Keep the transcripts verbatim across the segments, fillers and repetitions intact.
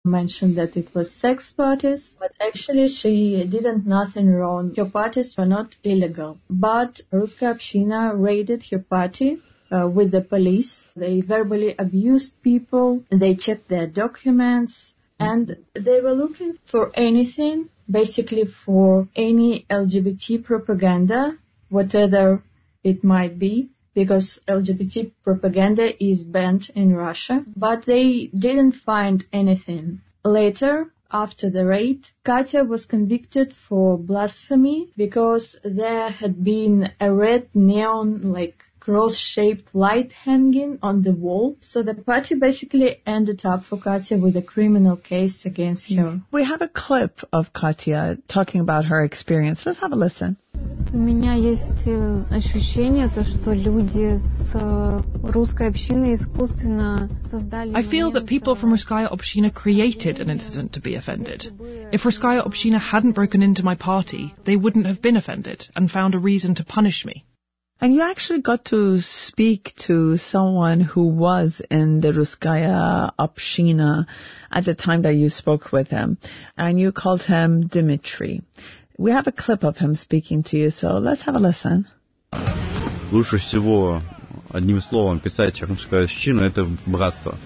mentioned that it was sex parties, but actually she didn't nothing wrong. Her parties were not illegal. But Ruskaya Общina raided her party uh, with the police. They verbally abused people. They checked their documents. And they were looking for anything, basically for any L G B T propaganda, whatever it might be, because L G B T propaganda is banned in Russia. But they didn't find anything. Later, after the raid, Katya was convicted for blasphemy because there had been a red neon, like, cross-shaped light hanging on the wall. So the party basically ended up for Katya with a criminal case against her. We have a clip of Katya talking about her experience. Let's have a listen. У меня есть ощущение, то, что люди с русской общины искусственно создали... I feel that people from Ruskaya Общina created an incident to be offended. If Ruskaya Общina hadn't broken into my party, they wouldn't have been offended and found a reason to punish me. And you actually got to speak to someone who was in the Ruskaya Общina at the time that you spoke with him, and you called him Dmitry. We have a clip of him speaking to you, so let's have a listen. Лучше всего одним словом писать Русская Община — это братство.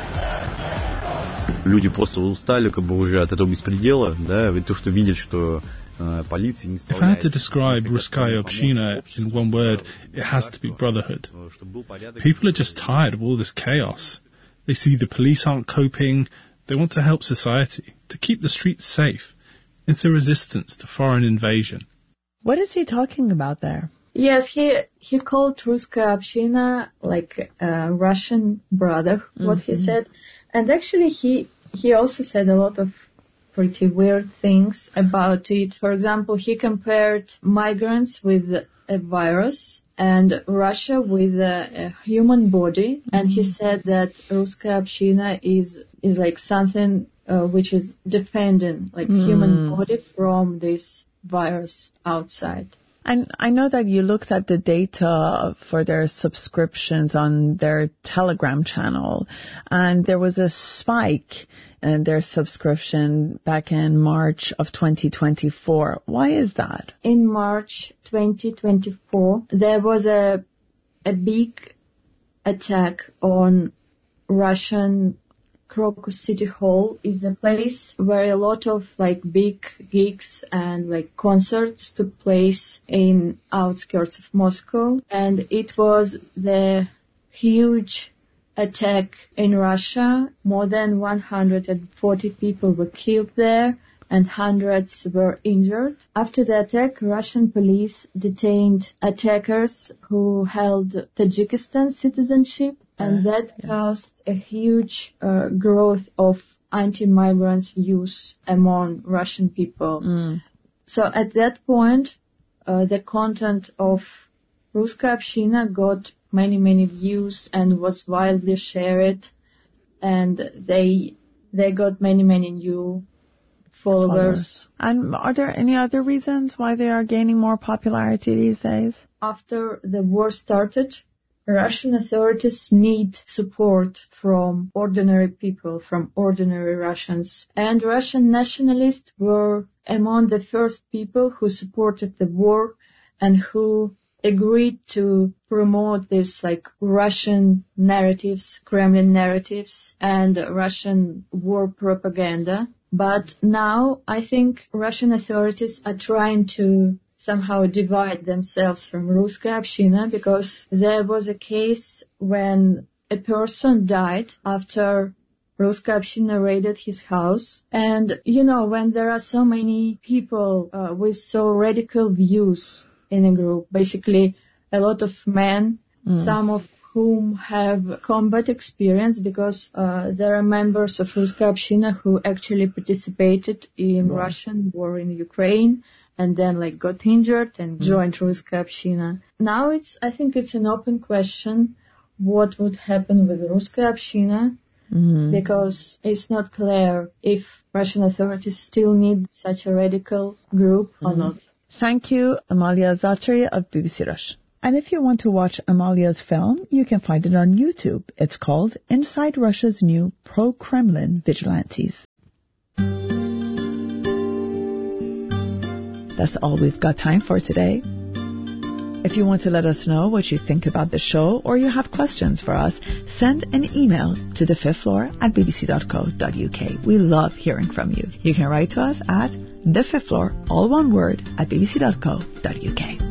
Люди просто устали как бы уже от этого беспредела, да, и то, что видят, что полиция не If I had to describe Ruskaya Общina in one word, it has to be brotherhood. People are just tired of all this chaos. They see the police aren't coping. They want to help society, to keep the streets safe. It's a resistance to foreign invasion. What is he talking about there? Yes, he he called Ruskaya Общina like a Russian brother, what mm-hmm. he said. And actually he he also said a lot of pretty weird things about it. For example, he compared migrants with a virus and Russia with a, a human body. Mm-hmm. And he said that Ruskaya Общina is, is like something uh, which is defending like mm. human body from this virus outside. And I know that you looked at the data for their subscriptions on their Telegram channel, and there was a spike in their subscription back in March of twenty twenty-four. Why is that? In March twenty twenty-four, there was a a big attack on Russian Crocus City Hall. Is the place where a lot of like big gigs and like concerts took place in outskirts of Moscow, and it was the huge attack in Russia. More than one hundred forty people were killed there and hundreds were injured. After the attack, Russian police detained attackers who held Tajikistan citizenship, and that yeah. caused a huge uh, growth of anti-migrants use among Russian people. Mm. So at that point, uh, the content of Ruskaya Общina got many, many views and was widely shared, and they they got many, many new followers. And are there any other reasons why they are gaining more popularity these days? After the war started, Russian authorities need support from ordinary people, from ordinary Russians. And Russian nationalists were among the first people who supported the war and who agreed to promote this like Russian narratives, Kremlin narratives, and Russian war propaganda. But now I think Russian authorities are trying to somehow divide themselves from Ruskaya Общina, because there was a case when a person died after Ruskaya Общina raided his house. And, you know, when there are so many people uh, with so radical views in a group, basically a lot of men, mm. some of whom have combat experience, because uh, there are members of Ruskaya Общina who actually participated in right. Russian war in Ukraine, and then like got injured and joined mm. Ruskaya Общina. Now it's, I think it's an open question what would happen with Ruskaya Общina, mm. because it's not clear if Russian authorities still need such a radical group mm. or not. Thank you, Amalia Zatari of B B C Russian. And if you want to watch Amalia's film, you can find it on YouTube. It's called Inside Russia's New Pro-Kremlin Vigilantes. That's all we've got time for today. If you want to let us know what you think about the show or you have questions for us, send an email to the fifth floor at b b c dot co dot u k. We love hearing from you. You can write to us at the fifth floor, all one word, at b b c dot co dot u k.